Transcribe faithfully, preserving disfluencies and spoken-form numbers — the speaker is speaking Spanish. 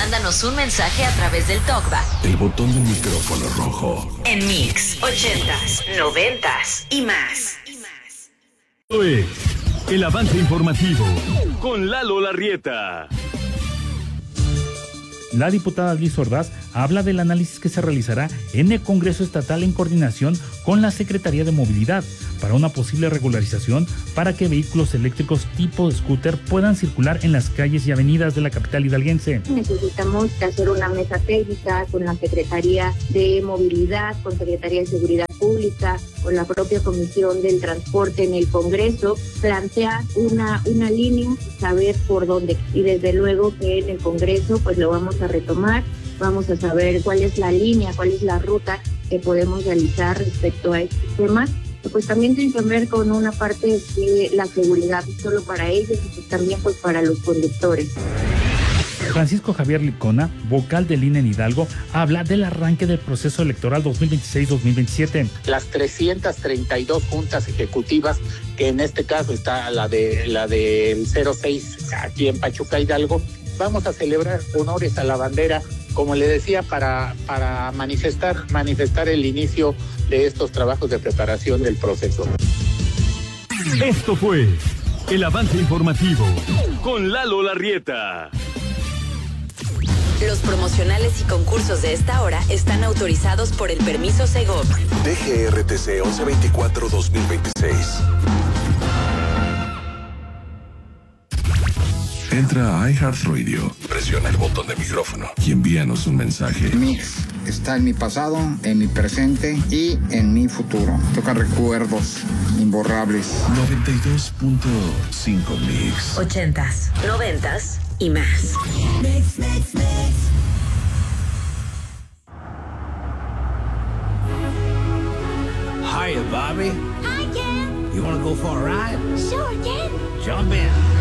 Mándanos un mensaje a través del TalkBack. El botón del micrófono rojo. En Mix, ochentas, noventas y más. Esto es el avance informativo con Lalo Larrieta. La diputada Liz Ordaz habla del análisis que se realizará en el Congreso Estatal en coordinación con la Secretaría de Movilidad para una posible regularización para que vehículos eléctricos tipo scooter puedan circular en las calles y avenidas de la capital hidalguense. Necesitamos hacer una mesa técnica con la Secretaría de Movilidad, con Secretaría de Seguridad Pública, con la propia Comisión del Transporte en el Congreso, plantear una, una línea, saber por dónde. Y desde luego que en el Congreso pues lo vamos a retomar, vamos a saber cuál es la línea, cuál es la ruta que podemos realizar respecto a este tema. Pues también tiene que ver con una parte de la seguridad, no solo para ellos, sino también pues para los conductores. Francisco Javier Licona, vocal del I N E en Hidalgo, habla del arranque del proceso electoral dos mil veintiséis dos mil veintisiete. Las trescientas treinta y dos juntas ejecutivas, que en este caso está la de la del cero seis aquí en Pachuca, Hidalgo, vamos a celebrar honores a la bandera, como le decía, para, para manifestar, manifestar el inicio de estos trabajos de preparación del proceso. Esto fue el avance informativo con Lalo Larrieta. Los promocionales y concursos de esta hora están autorizados por el permiso Segov. D G R T C once veinticuatro dos mil veintiséis. Entra a iHeartRadio, presiona el botón de micrófono y envíanos un mensaje. Mix está en mi pasado, en mi presente y en mi futuro. Toca recuerdos imborrables. noventa y dos punto cinco Mix. Ochentas, noventas y más. Mix, mix, mix. Hiya, Bobby. Hi, Ken. You want to go for a ride? Sure, Ken. Jump in.